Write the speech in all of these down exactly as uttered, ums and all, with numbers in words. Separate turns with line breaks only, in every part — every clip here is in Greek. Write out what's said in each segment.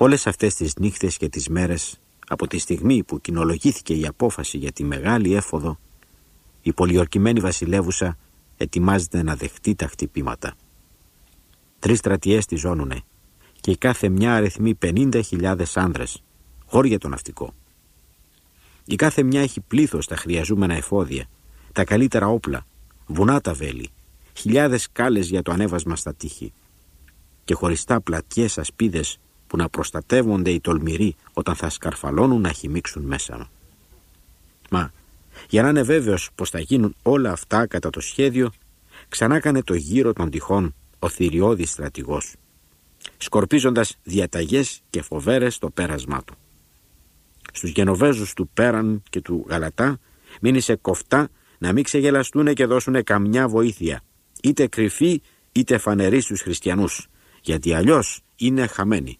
Όλες αυτές τις νύχτες και τις μέρες, από τη στιγμή που κοινολογήθηκε η απόφαση για τη μεγάλη έφοδο, η πολιορκημένη βασιλεύουσα ετοιμάζεται να δεχτεί τα χτυπήματα. Τρεις στρατιές τη ζώνουνε και η κάθε μια αριθμεί πενήντα χιλιάδες άνδρες, χώρια το ναυτικό. Η κάθε μια έχει πλήθος τα χρειαζούμενα εφόδια, τα καλύτερα όπλα, βουνά τα βέλη, χιλιάδες σκάλες για το ανέβασμα στα τείχη και χωριστά πλατιές ασπίδες που να προστατεύονται οι τολμηροί όταν θα σκαρφαλώνουν να χυμίξουν μέσα. Μα για να είναι βέβαιος πως θα γίνουν όλα αυτά κατά το σχέδιο, ξανά κάνε το γύρο των τυχών ο θηριώδης στρατηγός, σκορπίζοντας διαταγές και φοβέρες στο πέρασμά του. Στους Γενοβέζους του Πέραν και του Γαλατά μείνησε κοφτά να μην ξεγελαστούνε και δώσουνε καμιά βοήθεια, είτε κρυφή είτε φανερή στους χριστιανούς, γιατί αλλιώς είναι χαμένοι.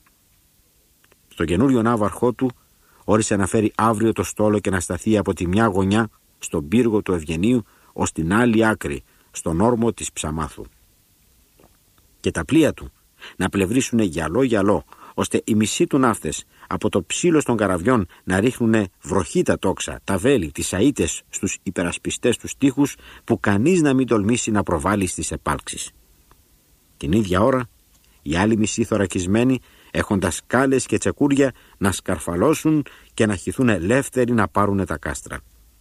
Στο καινούριο ναύαρχό του όρισε να φέρει αύριο το στόλο και να σταθεί από τη μια γωνιά στον πύργο του Ευγενίου ως την άλλη άκρη, στον όρμο της Ψαμάθου. Και τα πλοία του να πλευρίσουνε γυαλό-γυαλό, ώστε οι μισοί του ναύτες από το ψήλος των καραβιών να ρίχνουνε βροχή τα τόξα, τα βέλη, τις αΐτες στους υπερασπιστές τους τείχους, που κανείς να μην τολμήσει να προβάλλει στις επάλξεις. Την ίδια ώρα οι άλλοι μισοί θωρακισμένοι, έχοντας σκάλες και τσεκούρια, να σκαρφαλώσουν και να χυθούν ελεύθεροι να πάρουνε τα κάστρα.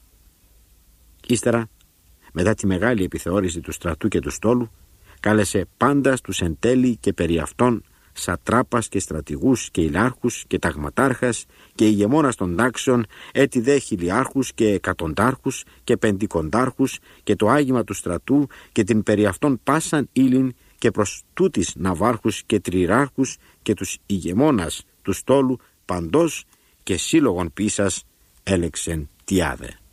Ύστερα, μετά τη μεγάλη επιθεώρηση του στρατού και του στόλου, κάλεσε πάντα στους εν τέλει και περί αυτών σατράπας και στρατηγούς και ηλάρχους και ταγματάρχας και ηγεμόνας των τάξεων, έτι δε χιλιάρχους και εκατοντάρχους και πεντηκοντάρχους και το άγημα του στρατού και την περί αυτών πάσαν ύλην και προς τούτης ναυάρχους και τριράρχους και τους ηγεμόνας του στόλου παντός και σύλλογον πίσας έλεξεν τιάδε.